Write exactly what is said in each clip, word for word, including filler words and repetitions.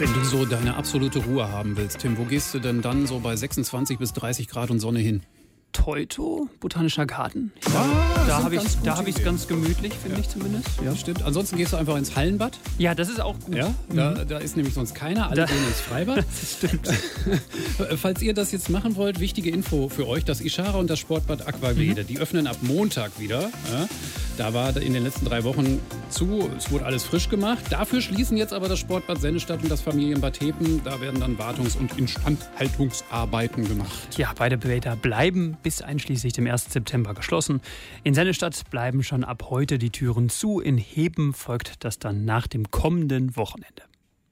Wenn du so deine absolute Ruhe haben willst, Tim, wo gehst du denn dann so bei sechsundzwanzig bis dreißig Grad und Sonne hin? Teuto, Botanischer Garten. Ja, da habe ich es da hab ganz gemütlich, finde ja. ich zumindest. Ja, das stimmt. Ansonsten gehst du einfach ins Hallenbad. Ja, das ist auch gut. Ja, mhm. da, da ist nämlich sonst keiner. Alle Da- gehen ins Freibad. Das stimmt. Falls ihr das jetzt machen wollt, wichtige Info für euch. Das Ishara und das Sportbad Aquavede, mhm. die öffnen ab Montag wieder. Ja, da war in den letzten drei Wochen zu. Es wurde alles frisch gemacht. Dafür schließen jetzt aber das Sportbad Sennestadt und das Familienbad Hepen. Da werden dann Wartungs- und Instandhaltungsarbeiten gemacht. Ja, beide Bäder bleiben bis einschließlich dem ersten September geschlossen. In Sennestadt bleiben schon ab heute die Türen zu. In Hepen folgt das dann nach dem kommenden Wochenende.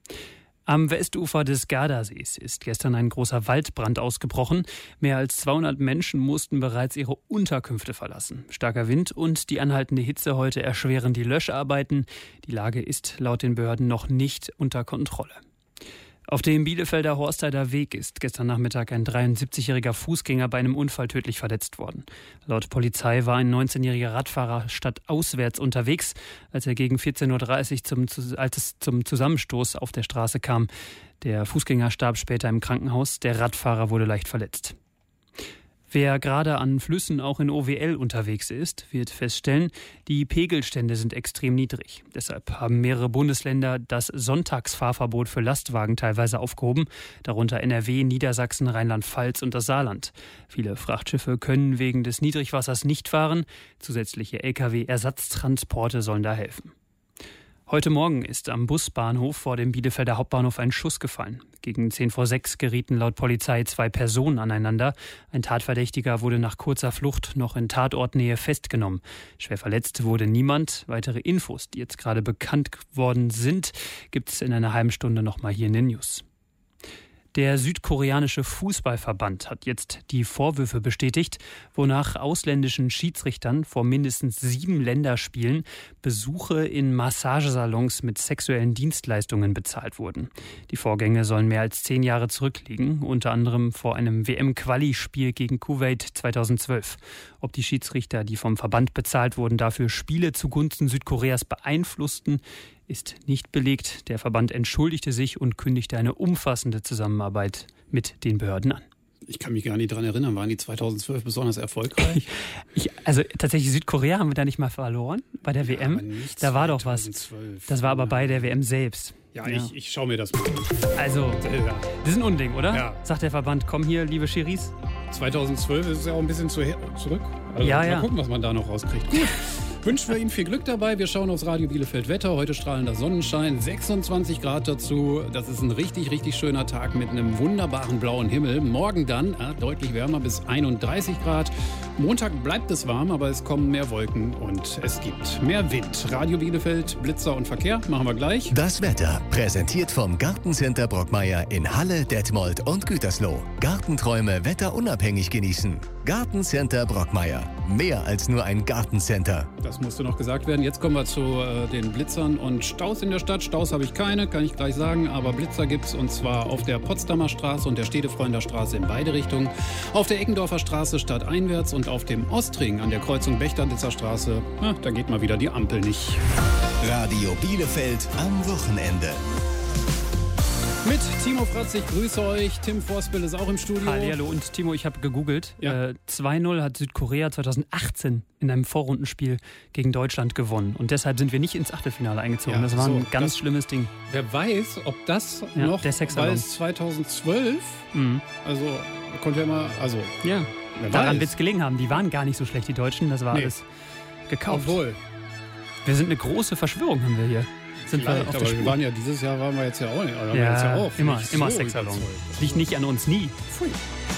Am Westufer des Gardasees ist gestern ein großer Waldbrand ausgebrochen. Mehr als zweihundert Menschen mussten bereits ihre Unterkünfte verlassen. Starker Wind und die anhaltende Hitze heute erschweren die Löscharbeiten. Die Lage ist laut den Behörden noch nicht unter Kontrolle. Auf dem Bielefelder Horsteider Weg ist gestern Nachmittag ein dreiundsiebzigjähriger Fußgänger bei einem Unfall tödlich verletzt worden. Laut Polizei war ein neunzehnjähriger Radfahrer stadtauswärts unterwegs, als er gegen vierzehn Uhr dreißig zum, als es zum Zusammenstoß auf der Straße kam. Der Fußgänger starb später im Krankenhaus, der Radfahrer wurde leicht verletzt. Wer gerade an Flüssen auch in O W L unterwegs ist, wird feststellen, die Pegelstände sind extrem niedrig. Deshalb haben mehrere Bundesländer das Sonntagsfahrverbot für Lastwagen teilweise aufgehoben, darunter N R W, Niedersachsen, Rheinland-Pfalz und das Saarland. Viele Frachtschiffe können wegen des Niedrigwassers nicht fahren. Zusätzliche L K W-Ersatztransporte sollen da helfen. Heute Morgen ist am Busbahnhof vor dem Bielefelder Hauptbahnhof ein Schuss gefallen. Gegen zehn vor sechs gerieten laut Polizei zwei Personen aneinander. Ein Tatverdächtiger wurde nach kurzer Flucht noch in Tatortnähe festgenommen. Schwer verletzt wurde niemand. Weitere Infos, die jetzt gerade bekannt geworden sind, gibt es in einer halben Stunde nochmal hier in den News. Der südkoreanische Fußballverband hat jetzt die Vorwürfe bestätigt, wonach ausländischen Schiedsrichtern vor mindestens sieben Länderspielen Besuche in Massagesalons mit sexuellen Dienstleistungen bezahlt wurden. Die Vorgänge sollen mehr als zehn Jahre zurückliegen, unter anderem vor einem W M-Quali-Spiel gegen Kuwait zweitausendzwölf. Ob die Schiedsrichter, die vom Verband bezahlt wurden, dafür Spiele zugunsten Südkoreas beeinflussten, ist nicht belegt. Der Verband entschuldigte sich und kündigte eine umfassende Zusammenarbeit mit den Behörden an. Ich kann mich gar nicht dran erinnern, waren die zweitausendzwölf besonders erfolgreich? Ich, also tatsächlich Südkorea haben wir da nicht mal verloren bei der Ja, W M. aber nicht Da war doch was. zweitausendzwölf. Das war aber bei der W M selbst. Ja, Ich, ich schaue mir das mal an. Also, Ja. das ist ein Unding, oder? Ja. Sagt der Verband, komm hier, liebe Schiris. zweitausendzwölf ist es ja auch ein bisschen zu, zurück. Also Ja, mal ja. gucken, was man da noch rauskriegt. Gut. Wünschen wir Ihnen viel Glück dabei. Wir schauen aufs Radio Bielefeld Wetter. Heute strahlender Sonnenschein, sechsundzwanzig Grad dazu. Das ist ein richtig, richtig schöner Tag mit einem wunderbaren blauen Himmel. Morgen dann ja, deutlich wärmer bis einunddreißig Grad. Montag bleibt es warm, aber es kommen mehr Wolken und es gibt mehr Wind. Radio Bielefeld, Blitzer und Verkehr machen wir gleich. Das Wetter präsentiert vom Gartencenter Brockmeier in Halle, Detmold und Gütersloh. Gartenträume wetterunabhängig genießen. Gartencenter Brockmeier. Mehr als nur ein Gartencenter. Das musste noch gesagt werden. Jetzt kommen wir zu äh, den Blitzern und Staus in der Stadt. Staus habe ich keine, kann ich gleich sagen, aber Blitzer gibt's und zwar auf der Potsdamer Straße und der Stedefreunter Straße in beide Richtungen, auf der Eckendorfer Straße stadteinwärts und auf dem Ostring an der Kreuzung Bechternitzer Straße. Na, da geht mal wieder die Ampel nicht. Radio Bielefeld am Wochenende. Mit Timo Fratz, ich grüße euch. Tim Vorspiel ist auch im Studio. Hallihallo und Timo, ich habe gegoogelt. Ja. Äh, zwei null hat Südkorea zweitausendachtzehn in einem Vorrundenspiel gegen Deutschland gewonnen. Und deshalb sind wir nicht ins Achtelfinale eingezogen. Ja, das war so, ein ganz das- schlimmes Ding. Wer weiß, ob das Ja, noch, der Sexsalon. weil es zweitausendzwölf, Mhm. also konnte ja mal, also Ja, wer daran weiß. wird es gelegen haben. Die waren gar nicht so schlecht, die Deutschen. Das war Nee. alles gekauft. Obwohl, Wir sind eine große Verschwörung, haben wir hier. Sind wir vielleicht, auf der aber wir Spur. waren ja dieses Jahr waren wir jetzt ja auch nicht. Waren wir jetzt ja Ja, auch immer, nicht immer so Sexsalon. überzeugt. Liegt nicht an uns, nie. Pfui.